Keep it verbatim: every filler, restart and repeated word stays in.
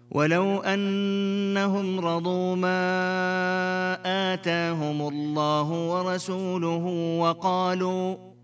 ولو أنهم رضوا ما آتاهم الله ورسوله وقالوا